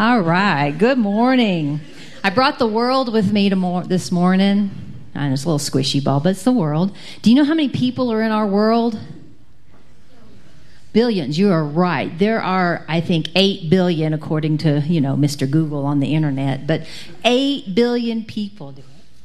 All right. Good morning. I brought the world with me this morning. I know it's a little squishy ball, but it's the world. Do you know how many people are in our world? Billions. You are right. There are, I think, 8 billion, according to, Mr. Google on the internet. But 8 billion people.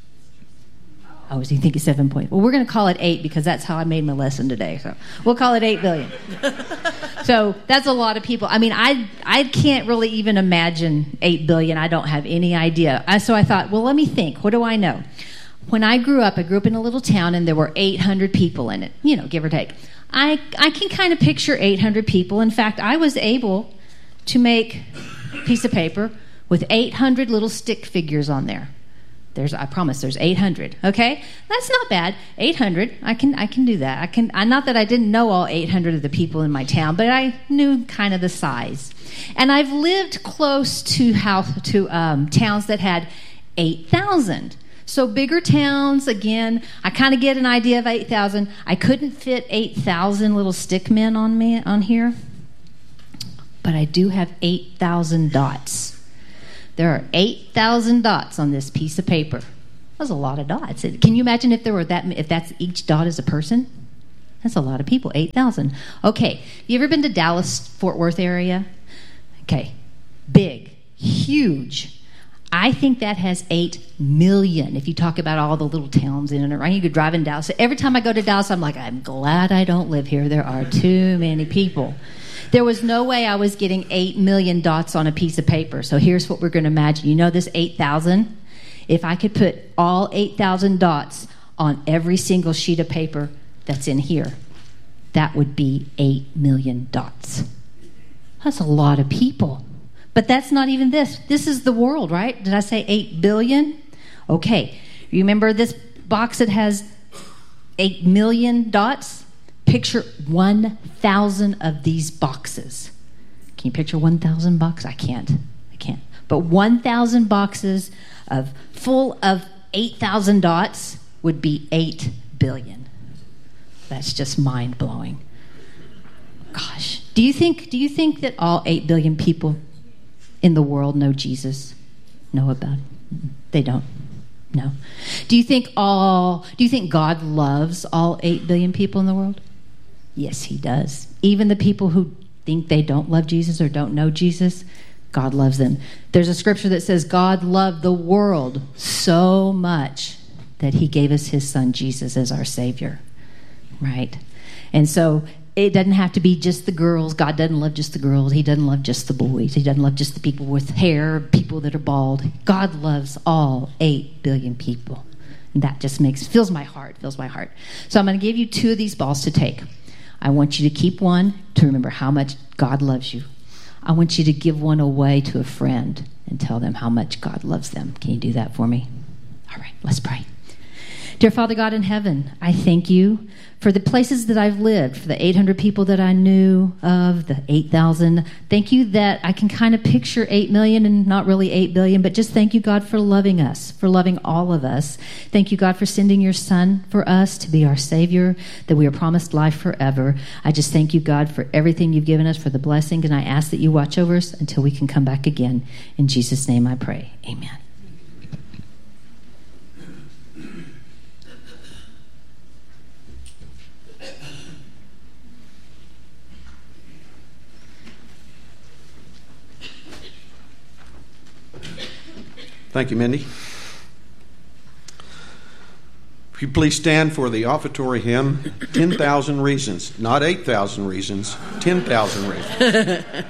Oh, was he thinking 7 point? Well, we're going to call it 8 because that's how I made my lesson today. So we'll call it 8 billion. So that's a lot of people. I mean, I can't really even imagine 8 billion. I don't have any idea. So I thought, well, let me think. What do I know? When I grew up in a little town and there were 800 people in it, give or take. I can kind of picture 800 people. In fact, I was able to make a piece of paper with 800 little stick figures on there. I promise there's 800. Okay? That's not bad. 800. I can do that. Not that I didn't know all 800 of the people in my town, but I knew kind of the size. And I've lived close to towns that had 8,000. So bigger towns, again, I kind of get an idea of 8,000. I couldn't fit 8,000 little stick men on here, but I do have 8,000 dots. There are 8,000 dots on this piece of paper. That's a lot of dots. Can you imagine if that's each dot is a person? That's a lot of people. 8,000. Okay. You ever been to Dallas, Fort Worth area? Okay. Big, huge. I think that has 8 million. If you talk about all the little towns in and around, you could drive in Dallas. Every time I go to Dallas, I'm like, I'm glad I don't live here. There are too many people. There was no way I was getting 8 million dots on a piece of paper. So here's what we're going to imagine. You know this 8,000? If I could put all 8,000 dots on every single sheet of paper that's in here, that would be 8 million dots. That's a lot of people. But that's not even this. This is the world, right? Did I say 8 billion? Okay. You remember this box that has 8 million dots? Picture 1,000 of these boxes. Can you picture 1,000 boxes? I can't. But 1,000 boxes full of 8,000 dots would be 8 billion. That's just mind-blowing. Gosh. Do you think that all 8 billion people in the world know Jesus? Know about it? They don't. No. Do you think God loves all 8 billion people in the world? Yes, he does. Even the people who think they don't love Jesus or don't know Jesus, God loves them. There's a scripture that says God loved the world so much that he gave us his son Jesus as our Savior. Right? And so it doesn't have to be just the girls. God doesn't love just the girls. He doesn't love just the boys. He doesn't love just the people with hair, people that are bald. God loves all 8 billion people. And that just fills my heart. So I'm going to give you 2 of these balls to take. I want you to keep one to remember how much God loves you. I want you to give one away to a friend and tell them how much God loves them. Can you do that for me? All right, let's pray. Dear Father God in heaven, I thank you for the places that I've lived, for the 800 people that I knew of, the 8,000. Thank you that I can kind of picture 8 million and not really 8 billion, but just thank you, God, for loving us, for loving all of us. Thank you, God, for sending your son for us to be our Savior, that we are promised life forever. I just thank you, God, for everything you've given us, for the blessing, and I ask that you watch over us until we can come back again. In Jesus' name I pray. Amen. Thank you, Mindy. If you please stand for the offertory hymn, 10,000 Reasons. Not 8,000 reasons, 10,000 reasons.